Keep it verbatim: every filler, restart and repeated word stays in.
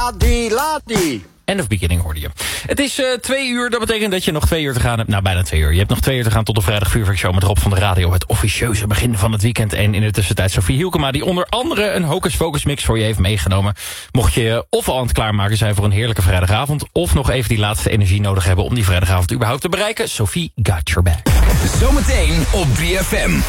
Ladi Ladi. End of beginning hoorde je. Het is uh, twee uur, dat betekent dat je nog twee uur te gaan hebt. Nou, bijna twee uur. Je hebt nog twee uur te gaan tot de vrijdag vuurwerkshow met Rob van de Radio. Het officieuze begin van het weekend. En in de tussentijd Sophie Hielkema, die onder andere een Hocus Focus mix voor je heeft meegenomen. Mocht je of al aan het klaarmaken zijn voor een heerlijke vrijdagavond, of nog even die laatste energie nodig hebben om die vrijdagavond überhaupt te bereiken. Sophie got your back. Zometeen op drie F M.